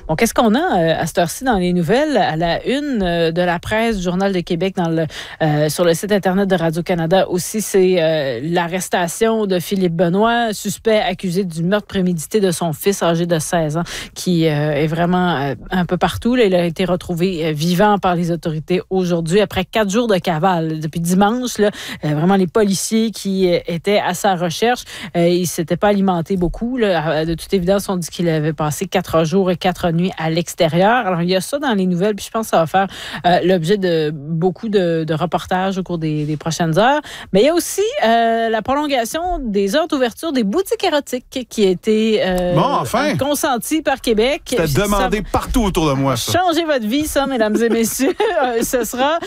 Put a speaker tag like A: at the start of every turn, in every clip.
A: Bon, qu'est-ce qu'on a à cette heure-ci dans les nouvelles? À la une de la presse, du Journal de Québec, sur le site Internet de Radio-Canada aussi, c'est l'arrestation de Philippe Benoît, suspect accusé du meurtre prémédité de son fils âgé de 16 ans, qui est vraiment un peu partout. Là, il a été retrouvé vivant par les autorités aujourd'hui, après 4 jours de cavale. Depuis dimanche, là, vraiment les policiers qui étaient à sa recherche, il ne s'était pas alimenté beaucoup. Là. De toute évidence, on dit qu'il avait passé 4 jours et 4 nuits à l'extérieur. Alors, il y a ça dans les nouvelles, puis je pense que ça va faire l'objet de beaucoup de reportages au cours des prochaines heures. Mais il y a aussi la prolongation des heures d'ouverture des boutiques érotiques qui a été consentie par Québec.
B: C'était demandé partout autour de moi, ça.
A: Changez votre vie, ça, mesdames et messieurs. Ce sera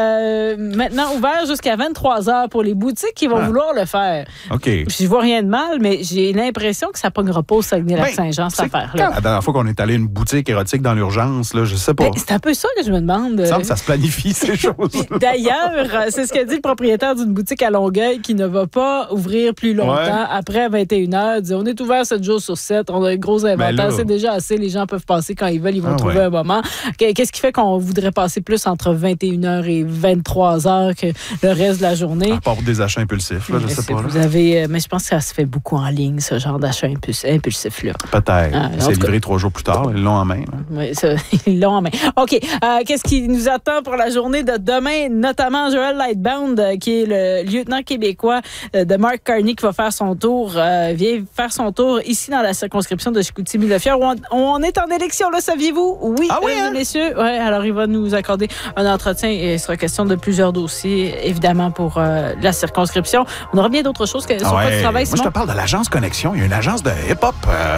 A: maintenant ouvert jusqu'à 23h pour les boutiques qui vont vouloir le faire.
B: OK.
A: Je vois rien de mal, mais j'ai l'impression que ça ne pognera pas au Saguenay-Lac-Saint-Jean, cette affaire-là.
B: La dernière fois qu'on est allé à une boutique érotique dans l'urgence, là, je sais pas.
A: C'est un peu ça que je me demande.
B: Il me semble que ça se planifie, ces choses.
A: D'ailleurs, c'est ce qu'a dit le propriétaire d'une boutique à Longueuil qui ne va pas ouvrir plus longtemps après 21h. Il dit, on est ouvert 7 jours sur 7, on a un gros inventaire, c'est déjà assez, les gens peuvent passer quand ils veulent, ils vont trouver un moment. Qu'est-ce qui fait qu'on voudrait passer plus entre 21h et 23h que le reste de la journée?
B: À part des achats impulsifs, là, je sais pas.
A: Mais je pense que ça se fait beaucoup en ligne, ce genre d'achat impulsif-là.
B: Peut-être. C'est livré 3 jours plus tard, ils l'ont en main.
A: Oui, ils l'ont en main. OK. Qu'est-ce qui nous attend pour la journée de demain? Notamment Joël Lightbound, qui est le lieutenant québécois de Mark Carney, qui va faire son tour, vient faire son tour ici dans la circonscription de Chicoutimi-Le-Fjord, où on est en élection, là, saviez-vous? Oui, messieurs. Ouais, alors, il va nous accorder un entretien et il sera question de plusieurs dossiers, évidemment, pour la circonscription. On aura bien d'autres choses que sur quoi tu travailles, Simon?
B: Moi, je te parle de l'agence Connexion. Il y a une agence de hip-hop.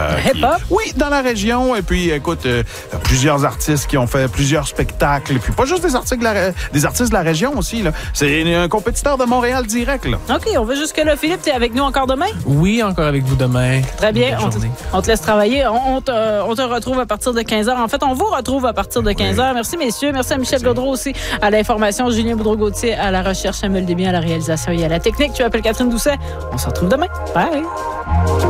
B: Oui, dans la région. Et puis, écoute, plusieurs artistes qui ont fait plusieurs spectacles. Et puis, pas juste des artistes de la région aussi. Là. C'est un compétiteur de Montréal direct. Là.
A: OK, on va jusque-là. Philippe, tu es avec nous encore demain?
C: Oui, encore avec vous demain.
A: Très bien. On te laisse travailler. On te retrouve à partir de 15h. En fait, on vous retrouve à partir de 15h. Merci, messieurs. Merci à Michel Gaudreau aussi à l'information. Julien Boudreau-Gauthier à la recherche. Samuel Desbiens à la réalisation et à la technique. Tu m'appelles Catherine Doucet. On se retrouve demain. Bye!